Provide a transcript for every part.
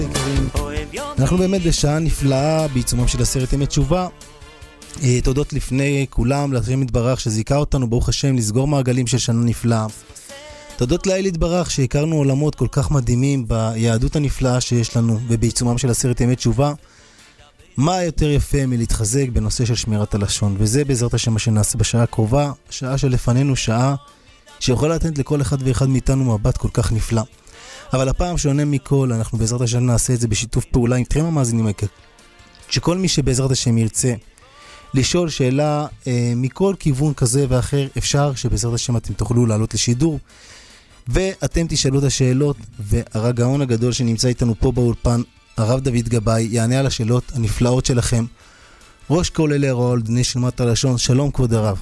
אנחנו באמת בשעה נפלאה בעיצומם של 10 ימי תשובה. תודות לפני כולם להשם יתברך שזיכה אותנו ברוך השם לסגור מעגלים של שנה נפלאה. תודות לאל יתברך שהכרנו עולמות כל כך מדהימים ביהדות הנפלאה שיש לנו ובעיצומם של 10 ימי תשובה. מה יותר יפה מלהתחזק בנושא של שמירת הלשון, וזה בעזרת השם מה שנעשה בשעה הקרובה, שעה שלפנינו, שעה שיכולה לתת לכל אחד ואחד מאיתנו מבט כל כך נפלא. אבל הפעם שונה מכל, אנחנו בעזרת השם נעשה את זה בשיתוף פעולה עם אתכם המאזינים, שכל מי שבעזרת השם ירצה לשאול שאלה מכל כיוון כזה ואחר, אפשר שבעזרת השם אתם תוכלו לעלות לשידור, ואתם תשאלו את השאלות, והרגעון הגדול שנמצא איתנו פה באולפן, הרב דוד גבאי, יענה על השאלות הנפלאות שלכם. ראש כל אלה הרעול, דני שלמת הלשון, שלום כבוד הרב.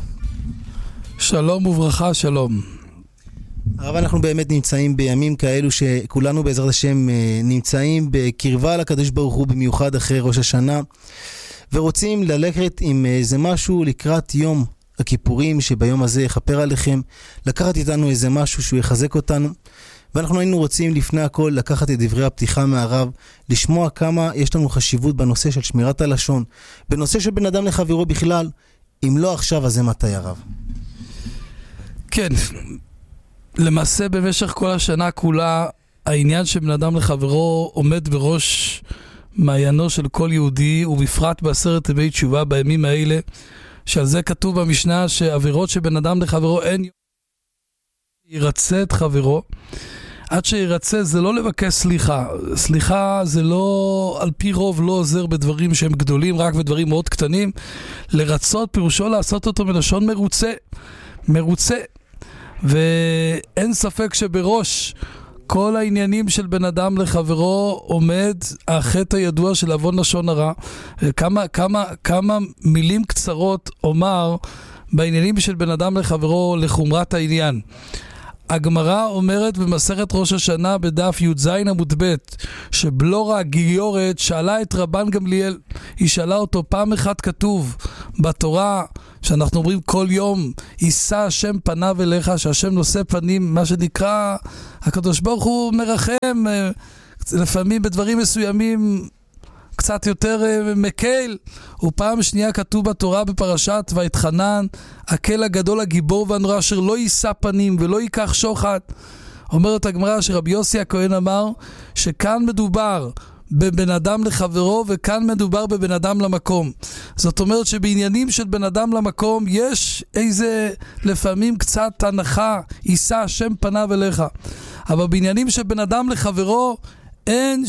שלום וברכה, שלום. הרב, אנחנו באמת נמצאים בימים כאלו שכולנו בעזרת השם נמצאים בקרבה לקדוש ברוך הוא, במיוחד אחרי ראש השנה, ורוצים ללכת עם איזה משהו לקראת יום הכיפורים, שביום הזה יחפר עליכם, לקחת איתנו איזה משהו שהוא יחזק אותנו, ואנחנו היינו רוצים לפני הכל לקחת את דברי הפתיחה מהרב, לשמוע כמה יש לנו חשיבות בנושא של שמירת הלשון, בנושא של בן אדם לחברו בכלל, אם לא עכשיו אז זה מתי הרב? כן, למעשה במשך כל השנה כולה, העניין שבן אדם לחברו עומד בראש מעיינו של כל יהודי, ובפרט ב10 ימי תשובה בימים האלה, שעל זה כתוב במשנה שעבירות שבן אדם לחברו אין ירצה את חברו. עד שירצה זה לא לבקש סליחה. סליחה זה לא, על פי רוב לא עוזר בדברים שהם גדולים, רק בדברים מאוד קטנים. לרצות פירושו לעשות אותו מלשון מרוצה. מרוצה. ואין ספק שבראש כל העניינים של בן אדם לחברו עומד החטא הידוע של עוון לשון הרע. כמה מילים קצרות אומר בעניינים של בן אדם לחברו לחומרת העניין. הגמרא אומרת במסכת ראש השנה בדף י"ז עמוד ב' שבלורה גיורת שאלה את רבן גמליאל, היא שאלה אותו פעם אחת כתוב בתורה שאנחנו אומרים כל יום יישא השם פניו אליך, שהשם נושא פנים, מה שנקרא הקדוש ברוך הוא מרחם, לפעמים בדברים מסוימים קצת יותר מקל. ופעם שנייה כתוב בתורה בפרשת ויתחנן, הקל הגדול הגיבור והנורא אשר לא יישא פנים ולא ייקח שוחד. אומרת הגמרא שרבי יוסי הכהן אמר שכאן מדובר בבן אדם לחברו וכאן מדובר בבן אדם למקום. זאת אומרת שבעניינים של בן אדם למקום יש איזה לפעמים קצת הנחה, יישא השם פניו אליך, אבל בעניינים של בן אדם לחברו אין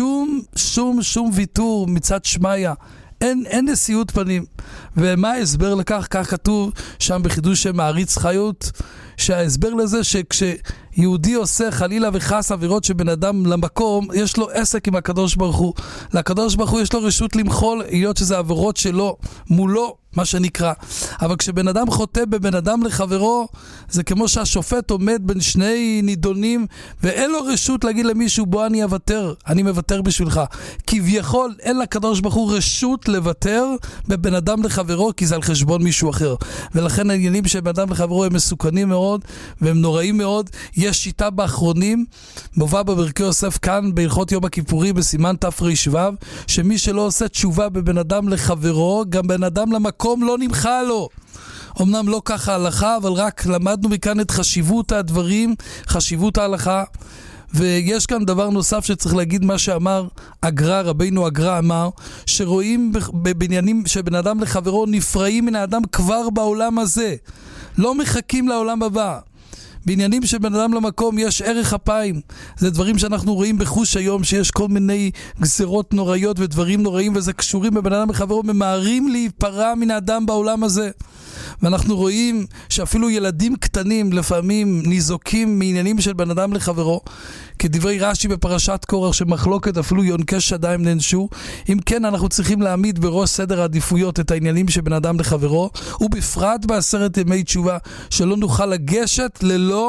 שום ויתור מצד שמיה, אין נשיאות פנים. ומה ההסבר לכך? כך כתוב שם בחידוש שם מעריץ חיות, שההסבר לזה שכשיהודי עושה חלילה וחס עבירות שבן אדם למקום, יש לו עסק עם הקדוש ברוך הוא. לקדוש ברוך הוא יש לו רשות למחול, היות שזה עבירות שלו, מולו, מה שנקרא. אבל כשבן אדם חוטא בבן אדם לחברו, זה כמו שהשופט עומד בין שני נידונים, ואין לו רשות להגיד למישהו, בוא אני אוותר, אני מוותר בשבילך. כביכול אין לקדוש ברוך הוא רשות לוותר בבן אדם לחברו, כי זה על חשבון מישהו אחר. ולכן העניינים של בן אדם לחברו הם מסוכנים מאוד, והם נוראים מאוד. יש שיטה באחרונים, מובא בברכי יוסף כאן, בהלכות יום הכיפורים, בסימן תר"ו, שמי שלא עושה תשובה בבן אדם לחברו, גם בן אדם למקום לא נמחה לו. אמנם לא ככה ההלכה, אבל רק למדנו מכאן את חשיבות הדברים, חשיבות ההלכה. ויש כאן דבר נוסף שצריך להגיד, מה שאמר אגרא, רבינו אגרא אמר, שרואים בבניינים שבן אדם לחברו נפרעים מן האדם כבר בעולם הזה, לא מחכים לעולם הבא. בעניינים של בן אדם למקום יש ערך אפיים. זה דברים שאנחנו רואים בחוש היום, שיש כל מיני גזרות נוראיות ודברים נוראים, וזה קשורים בבן אדם לחברו, ממהרים להיפרע מן האדם בעולם הזה. ואנחנו רואים שאפילו ילדים קטנים לפעמים ניזוקים מעניינים של בן אדם לחברו, כדברי רש"י בפרשת קורח שמחלוקת אפילו יונקי שדיים נענשו. אם כן, אנחנו צריכים להעמיד בראש סדר העדיפויות את העניינים של בן אדם לחברו, ובפרט ב10 ימי תשובה, שלא נוכל לגשת ללא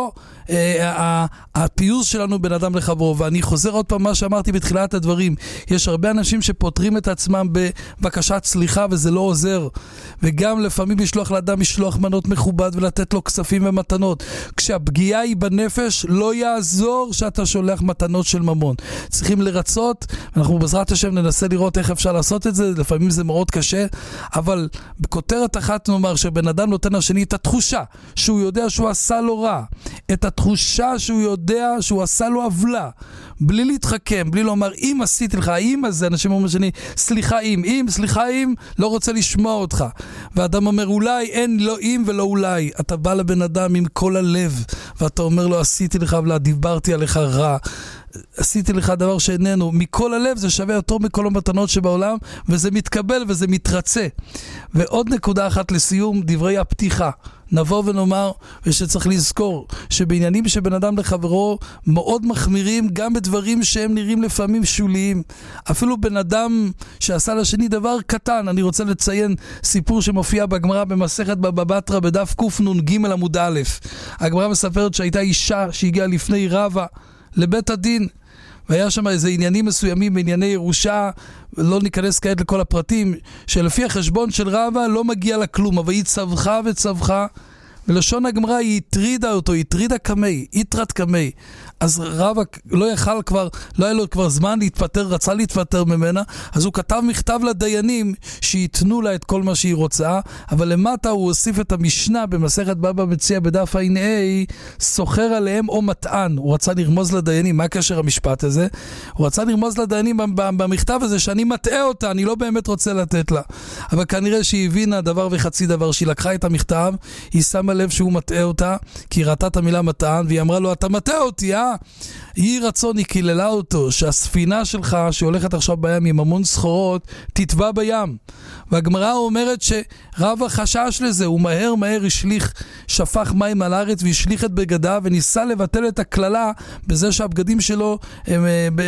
הפיוס שלנו בין אדם לחברו. ואני חוזר עוד פעם מה שאמרתי בתחילת הדברים, יש הרבה אנשים שפותרים את עצמם בבקשת סליחה וזה לא עוזר, וגם לפעמים לשלוח לאדם משלוח מנות מכובד ולתת לו כספים ומתנות. כשהפגיעה היא בנפש לא יעזור שאתה שולח מתנות של ממון, צריכים לרצות. אנחנו בעזרת השם ננסה לראות איך אפשר לעשות את זה, לפעמים זה מאוד קשה, אבל בכותרת אחת נאמר שבן אדם נותן לשני את התחושה שהוא יודע שהוא עשה לו רע, את התחושה שהוא יודע שהוא עשה לו עוולה, בלי להתחכם, בלי לומר אם עשיתי לך, אם הזה, אנשים אומרים שני סליחה אם, סליחה אם, לא רוצה לשמוע אותך, ואדם אומר אולי, אין לא אם ולא אולי. אתה בא לבן אדם עם כל הלב ואתה אומר לו עשיתי לך עוולה, דיברתי עליך רע, עשיתי לך דבר שאיננו, מכל הלב זה שווה יותר מכל המתנות שבעולם, וזה מתקבל וזה מתרצה. ועוד נקודה אחת לסיום, דברי הפתיחה. נבוא ונאמר, ושצריך לזכור, שבעניינים שבין אדם לחברו מאוד מחמירים, גם בדברים שהם נראים לפעמים שוליים. אפילו בן אדם שעשה לשני דבר קטן. אני רוצה לציין סיפור שמופיע בגמרא במסכת בבא בתרא בדף קנ"ג עמוד א'. הגמרא מספרת שהייתה אישה שהגיעה לפני רבא לבית הדין, והיה שם איזה עניינים מסוימים בענייני ירושה, לא ניכנס כעת לכל הפרטים, שלפי החשבון של רבא לא מגיע לה כלום, אבל היא צווחה וצווחה, ולשון הגמרא היא הטרידה אותו, הטרידה קמי, יתרת קמי. אז רבא לא יכל כבר, לא היה לו כבר זמן להתפטר, רצה להתפטר ממנה, אז הוא כתב מכתב לדיינים שיתנו לה את כל מה שהיא רוצה, אבל למטה הוא הוסיף את המשנה במסכת בבא מציעא בדף ע"ה, סוחר עליהם או מטען. הוא רצה לרמוז לדיינים, מה קשר המשפט הזה? הוא רצה לרמוז לדיינים במכתב הזה שאני מטעה אותה, אני לא באמת רוצה לתת לה. אבל כנראה שהיא הבינה דבר וחצי דבר, שהיא לקחה את המכתב, היא שמה לב שהוא מטעה אותה, כי היא ראתה את המילה מטען, והיא אמרה לו, אתה מטעה אותי, היא רצון, היא קיללה אותו, שהספינה שלך שהולכת עכשיו בים עם המון סחורות, תטבע בים. והגמרא אומרת שרבא חשש לזה, הוא מהר השליך, שפך מים על הארץ והשליך את בגדיו, וניסה לבטל את הכללה בזה שהבגדים שלו הם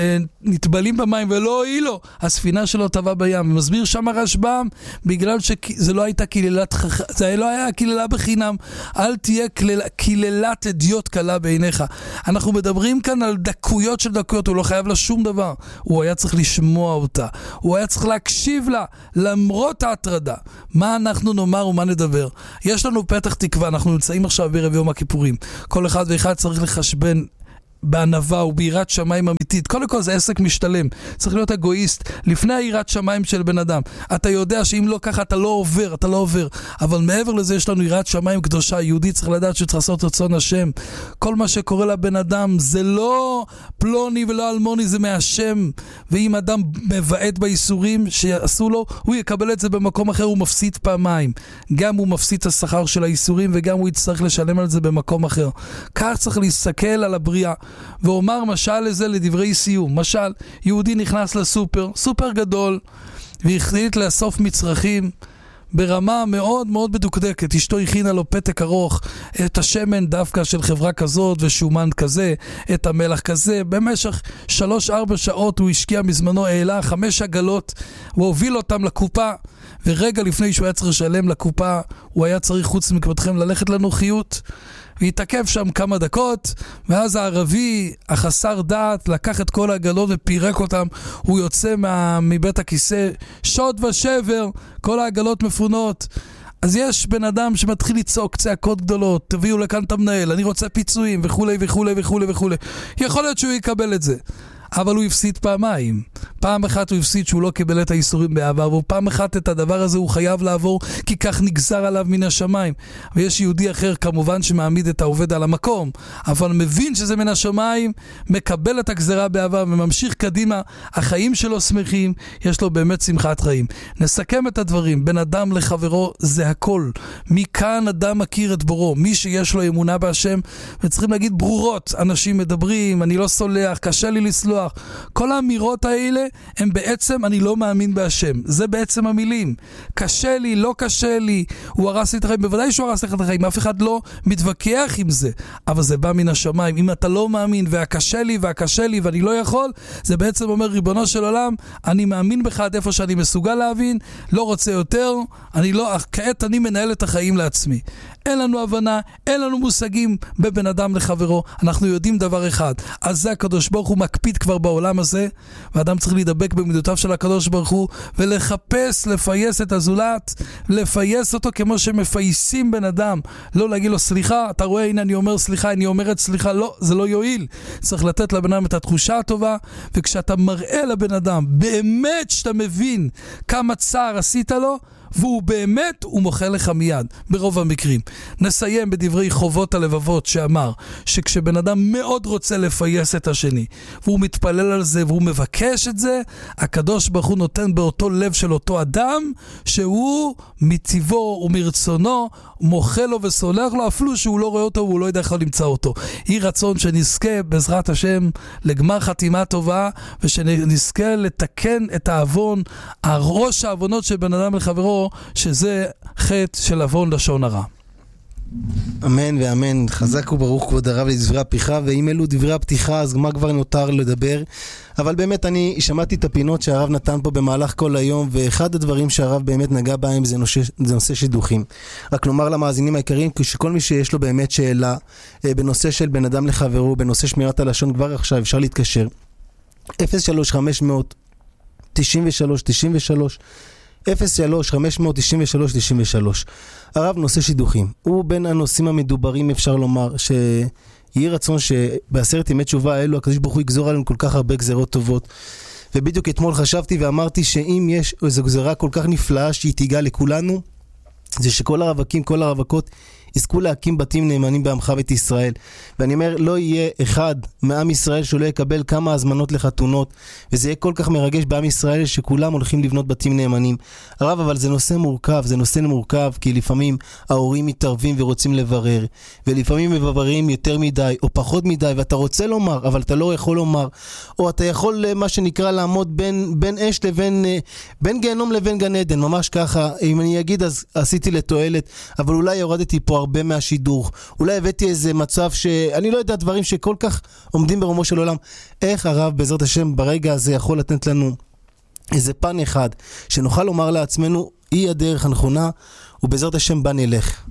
נטבלים במים, ולא הועיל לו, הספינה שלו טבעה בים. ומסביר שם הרשב"ם, בגלל שזה לא הייתה קיללת, זה לא היה קיללה בחינם, אל תהיה קיללת אדיוט קלה בעיניך. אנחנו מדברים כאן על דקויות של דקויות, הוא לא חייב לה שום דבר, הוא היה צריך לשמוע אותה, הוא היה צריך להקשיב לה למרות ההטרדה. מה אנחנו נאמר ומה נדבר? יש לנו פתח תקווה, אנחנו נמצאים עכשיו בערב יום הכיפורים, כל אחד ואחד צריך לחשבן בענווה וביראת שמיים אמיתית. קודם כל זה עסק משתלם, צריך להיות אגואיסט לפני היראת שמיים של בן אדם. אתה יודע שאם לא ככה אתה לא עובר, אבל מעבר לזה יש לנו יראת שמיים קדושה. יהודי צריך לדעת שצריך לעשות רצון השם. כל מה שקורה לבן אדם זה לא פלוני ולא אלמוני, זה מהשם. ואם אדם מבעט באיסורים שעשו לו, הוא יקבל את זה במקום אחר, הוא מפסיד פעמיים, גם הוא מפסיד את השכר של האיסורים וגם הוא יצטרך לשלם על זה במקום אחר. כך צריך להסתכל על הבריאה. ואומר משל לזה לדברי סיום. משל, יהודי נכנס לסופר, סופר גדול, והחליט לאסוף מצרכים ברמה מאוד מאוד בדוקדקת. אשתו הכינה לו פתק ארוך, את השמן דווקא של חברה כזאת ושומן כזה, את המלח כזה. במשך 3-4 שעות הוא השקיע מזמנו, העלה 5 עגלות, הוא הוביל אותם לקופה, ורגע לפני שהוא היה צריך לשלם לקופה, הוא היה צריך חוץ מכבודכם ללכת לנוחיות, והתעכב שם כמה דקות, ואז הערבי החסר דעת לקח את כל העגלות ופירק אותם. הוא יוצא מבית הכיסא, שוד ושבר, כל העגלות מפונות. אז יש בן אדם שמתחיל לצעוק צעקות גדולות, תביאו לכאן את המנהל, אני רוצה פיצויים וכולי וכולי וכולי וכולי. יכול להיות שהוא יקבל את זה, אבל הוא הפסיד פעמיים. פעם אחת הוא הפסיד שהוא לא קיבל את האיסורים בעבר, ופעם אחת את הדבר הזה הוא חייב לעבור, כי כך נגזר עליו מן השמיים. ויש יהודי אחר כמובן שמעמיד את העובד על המקום, אבל מבין שזה מן השמיים, מקבל את הגזרה בעבר וממשיך קדימה, החיים שלו שמחים, יש לו באמת שמחת חיים. נסכם את הדברים, בין אדם לחברו זה הכל. מכאן אדם מכיר את בורו, מי שיש לו אמונה בהשם, וצריכים להגיד ברורות, אנשים מדברים, אני לא סולח, קשה לי לסלוח. כל האמירות האלה הם בעצם אני לא מאמין בהשם. זה בעצם המילים. קשה לי, לא קשה לי, הוא הרס לי את החיים, בוודאי שהוא הרס לך את החיים, אף אחד לא מתווכח עם זה, אבל זה בא מן השמיים. אם אתה לא מאמין והקשה לי ואני לא יכול, זה בעצם אומר ריבונו של עולם, אני מאמין בך עד איפה שאני מסוגל להבין, לא רוצה יותר, כעת אני מנהל את החיים לעצמי. אין לנו הבנה, אין לנו מושגים בבן אדם לחברו, אנחנו יודעים דבר אחד, אז זה הקדוש ברוך הוא מקפיד כבר בעולם הזה, ואדם צריך להידבק במידותיו של הקדוש ברוך הוא, ולחפש, לפייס את הזולת, לפייס אותו כמו שמפייסים בן אדם, לא להגיד לו סליחה, אתה רואה, הנה אני אומר סליחה, אני אומרת סליחה, לא, זה לא יועיל, צריך לתת לבן אדם את התחושה הטובה, וכשאתה מראה לבן אדם, באמת שאתה מבין כמה צער עשית לו, והוא באמת, הוא מוחה לך מיד, ברוב המקרים. נסיים בדברי חובות הלבבות שאמר, שכשבן אדם מאוד רוצה לפייס את השני, והוא מתפלל על זה, והוא מבקש את זה, הקדוש ברוך הוא נותן באותו לב של אותו אדם, שהוא מטבעו ומרצונו, מוחה לו וסולח לו, אפילו שהוא לא רואה אותו, והוא לא יודע איך למצוא אותו. יהי רצון שנזכה בעזרת השם, לגמר חתימה טובה, ושנזכה לתקן את העוון, הראש העוונות של בן אדם לחברו, שזה חטא של עוון לשון הרע. אמן ואמן. חזק וברוך כבוד הרב לדברי הפתיחה, ואם אלו דברי הפתיחה אז מה כבר נותר לדבר? אבל באמת אני שמעתי את הפינות שהרב נתן פה במהלך כל היום, ואחד הדברים שהרב באמת נגע בהם זה נושא שידוכים. רק לומר למאזינים העיקריים, שכל מי שיש לו באמת שאלה בנושא של בן אדם לחברו, בנושא שמירת הלשון, כבר עכשיו אפשר להתקשר 03-500 93 03-593-93. הרב, נושא שידוכים הוא בין הנושאים המדוברים, אפשר לומר שיהיה רצון שבעשרת ימי תשובה האלו הקדוש ברוך הוא יגזור עלינו כל כך הרבה גזרות טובות, ובדיוק אתמול חשבתי ואמרתי שאם יש איזו גזרה כל כך נפלאה שהיא תיגע לכולנו, זה שכל הרווקים, כל הרווקות יזכו להקים בתים נאמנים בעמך ואת ישראל. ואני אומר, לא יהיה אחד מעם ישראל שלא יקבל כמה הזמנות לחתונות, וזה יהיה כל כך מרגש בעם ישראל שכולם הולכים לבנות בתים נאמנים. הרב, אבל זה נושא מורכב, כי לפעמים ההורים מתערבים ורוצים לברר, ולפעמים מבררים יותר מדי או פחות מדי, ואתה רוצה לומר אבל אתה לא יכול לומר, או אתה יכול מה שנקרא לעמוד בין אש לבין בין גיהנום לבין גן עדן, ממש ככה. אם אני אגיד אז עשיתי לתועלת, אבל אולי הורדתי פה הרבה מהשידור, אולי הבאתי איזה מצב שאני לא יודע, דברים שכל כך עומדים ברומו של עולם. איך הרב בעזרת השם ברגע הזה יכול לתת לנו איזה פן אחד שנוכל לומר לעצמנו היא הדרך הנכונה, ובעזרת השם בה נלך?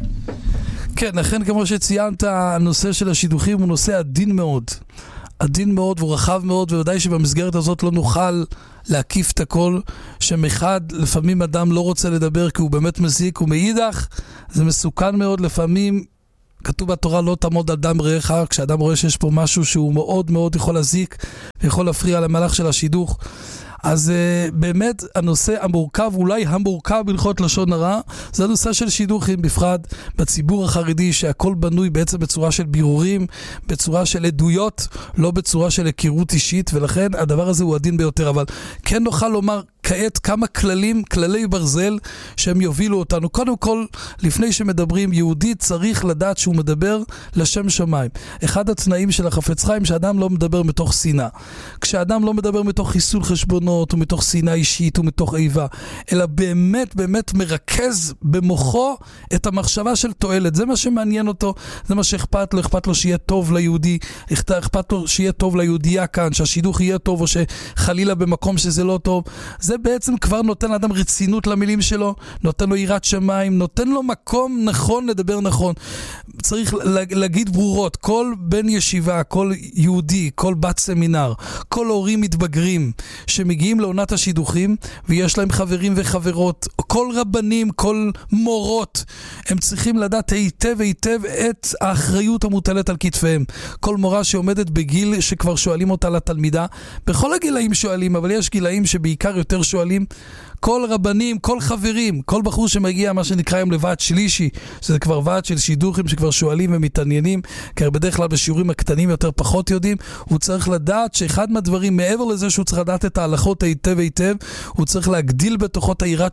כן, לכן כמו שציינת, הנושא של השידוכים הוא נושא עדין מאוד והוא רחב מאוד, וודאי שבמסגרת הזאת לא נוכל להקיף את הכל. שמחד לפעמים אדם לא רוצה לדבר כי הוא באמת מזיק, ומאידך זה מסוכן מאוד. לפעמים כתוב בתורה לא תעמוד על דם רעך, כשאדם רואה שיש פה משהו שהוא מאוד מאוד יכול להזיק ויכול להפריע למהלך של השידוך. אז באמת הנושא המורכב, אולי המורכב בהלכות לשון הרע, זה הנושא של שידוכים, בפרט בציבור החרדי, שהכל בנוי בעצם בצורה של בירורים, בצורה של עדויות, לא בצורה של הכירות אישית, ולכן הדבר הזה הוא עדין ביותר. אבל כן נוכל לומר כעת כמה כללי ברזל שהם יובילו אותנו. קודם כל, לפני שמדברים, יהודי צריך לדעת שהוא מדבר לשם שמיים. אחד התנאים של החפץ חיים, שאדם לא מדבר מתוך שנאה. כשאדם לא מדבר מתוך חיסול חשבונות, ומתוך שנאה אישית, ומתוך איבה, אלא באמת באמת מרכז במוחו את המחשבה של תועלת. זה מה שמעניין אותו, זה מה שאכפת לו. אכפת לו שיהיה טוב ליהודי, אכפת לו שיהיה טוב ליהודייה כאן, שהשידוך יהיה טוב, או שחלילה במקום שזה לא טוב. זה בעצם כבר נותן לאדם רצינות למילים שלו, נותן לו יראת שמיים, נותן לו מקום נכון לדבר נכון. צריך להגיד ברורות, כל בן ישיבה, כל יהודי, כל בת סמינר, כל הורים מתבגרים שמגיעים לעונת השידוכים ויש להם חברים וחברות, כל רבנים, כל מורות, הם צריכים לדעת היטב את האחריות המוטלת על כתפיהם. כל מורה שעומדת בגיל שכבר שואלים אותה לתלמידה, בכל הגילאים שואלים, אבל יש גילאים שבעיקר יותר שואלים, כל רבנים, כל חברים, כל בחור שמגיע מה שנקרא היום לוועד שלישי, שזה כבר ועד של שידוכים שכבר שואלים ומתעניינים, כי בדרך כלל בשיעורים הקטנים יותר פחות יודעים, הוא צריך לדעת שאחד מהדברים, מעבר לזה שהוא צריך לדעת את ההלכות היטב, הוא צריך להגדיל בתוכו את היראת שמיים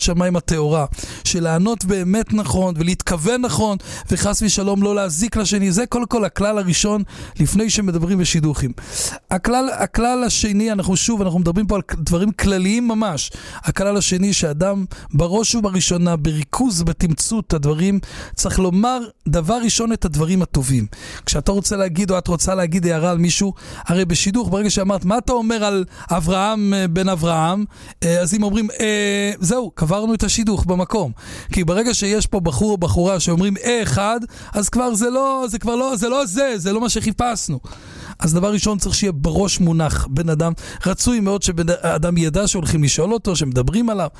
התאורה, של לענות באמת נכון ולהתכוון נכון, וחס ושלום לא להזיק לשני. זה כל הכלל הראשון לפני שמדברים בשידוכים. הכלל השני, אנחנו מדברים פה על דברים כלליים ממש. הכלל השני, שאדם בראש ובראשונה, בריכוז, בתמצות הדברים, צריך לומר דבר ראשון את הדברים הטובים. כשאתה רוצה להגיד או את רוצה להגיד הערה על מישהו, הרי בשידוך, ברגע שאמרת, מה אתה אומר על אברהם בן אברהם? אז אם אומרים, זהו, קברנו את השידוך במקום. כי ברגע שיש פה בחור או בחורה שאומרים אחד, אז כבר זה לא מה שחיפשנו. אז דבר ראשון צריך שיהיה בראש מונח בן אדם. רצוי מאוד שבן אדם ידע שהולכים לשאול אותו, שמדברים עליו.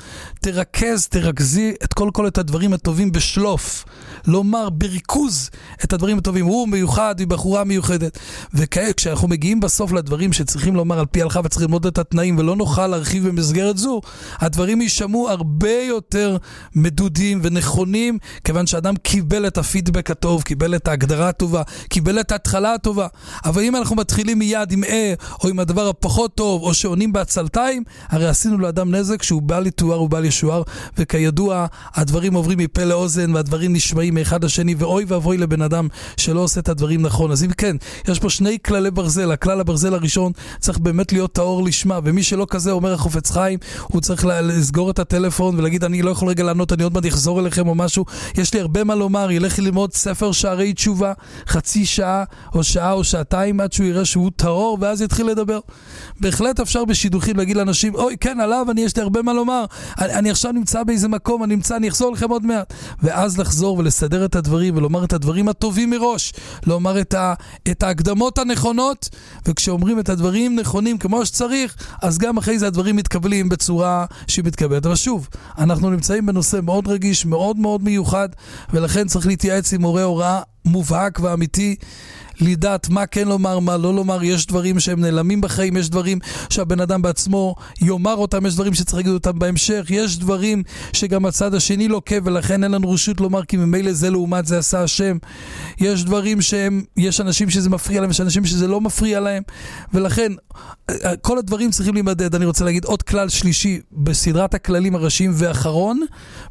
תרכזי את הדברים הטובים בשלוף. לומר בריכוז את הדברים הטובים. הוא מיוחד, היא בחורה מיוחדת. וכעת, כשאנחנו מגיעים בסוף לדברים שצריכים לומר על פי הלכה וצריכים ללמוד את התנאים ולא נוכל להרחיב במסגרת זו, הדברים יישמעו הרבה יותר מדודים ונכונים, כיוון שאדם קיבל את הפידבק הטוב, קיבל את ההגדרה הטובה, קיבל את ההתחלה הטובה. אבל אם אנחנו מתחילים מיד עם או עם הדבר הפחות טוב, או שעונים בהצלתיים, הרי עשינו לאדם נזק שהוא בא לתואר ובא לשוער, וכידוע הדברים עוברים מפה לאוזן והדברים נשמעים מאחד לשני, ואוי ואבוי לבן אדם שלא עושה את הדברים נכון. אז אם כן, יש פה שני כללי ברזל. הכלל הברזל הראשון צריך באמת להיות טהור לשמה, ומי שלא כזה, אומר החופץ חיים, הוא צריך לסגור את הטלפון ולהגיד, אני לא יכול רגע לענות, אני עוד מעט יחזור אליכם או משהו, יש לי הרבה מה לומר, ילך ללמוד ספר שערי תשובה, חצי שעה או שעה או שעתיים, עד שהוא יראה שהוא טהור, ואז יתחיל לדבר. בהחלט אפשר בשידוכים להגיד לאנשים, אוי, כן, עליו, יש לי הרבה מה לומר, אני עכשיו נמצא באיזה מקום, אני אחזור לכם עוד מעט. ואז לחזור ולסדר את הדברים, ולומר את הדברים הטובים מראש, לומר את ההקדמות הנכונות, וכשאומרים את הדברים נכונים כמו שצריך, אז גם אחרי זה הדברים מתקבלים בצורה שהיא מתקבלת. אבל שוב, אנחנו נמצאים בנושא מאוד רגיש, מאוד מאוד מיוחד, ולכן צריך להתייעץ עם מורה הוראה מובהק ואמיתי, לדעת מה כן לומר, מה לא לומר. יש דברים שהם נעלמים בחיים, יש דברים שהבן אדם בעצמו יאמר אותם, יש דברים שצריך להגיד אותם בהמשך, יש דברים שגם הצד השני לוקה, ולכן אין לנו רשות לומר, כי ממילא זה לעומת זה עשה השם. יש דברים יש אנשים שזה מפריע להם, יש אנשים שזה לא מפריע להם, ולכן כל הדברים צריכים להימדד. אני רוצה להגיד עוד כלל שלישי בסדרת הכללים הראשיים ואחרון,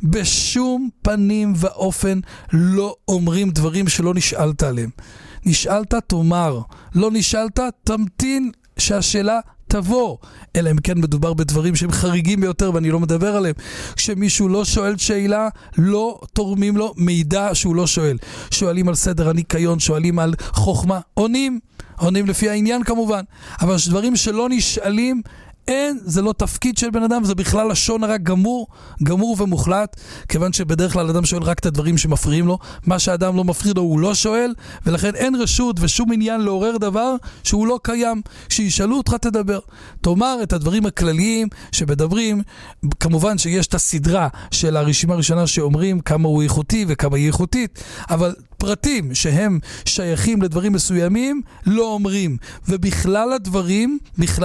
בשום פנים ואופן לא אומרים דברים שלא נשאלת עליהם. נשאלת, תאמר. לא נשאלת, תמתין שהשאלה תבוא. אלא אם כן מדובר בדברים שהם חריגים ביותר ואני לא מדבר עליהם. כשמישהו לא שואל שאלה, לא תורמים לו מידע שהוא לא שואל. שואלים על סדר הניקיון, שואלים על חוכמה, עונים לפי העניין כמובן. אבל דברים שלא נשאלים, זה לא תפקיד של בן אדם, זה בכלל לשון הרע גמור ומוחלט, כיוון שבדרך כלל אדם שואל רק את הדברים שמפריעים לו. מה שהאדם לא מפריע לו הוא לא שואל, ולכן אין רשות ושום עניין לעורר דבר שהוא לא קיים. כשישאלו אותך תדבר, תאמר את הדברים הכלליים שמדברים. כמובן שיש את הסדרה של הרשימה הראשונה שאומרים כמה הוא איכותי וכמה היא איכותית, אבל פרטים שהם שייכים לדברים מסוימים לא אומרים. ובכלל הדברים, בכלל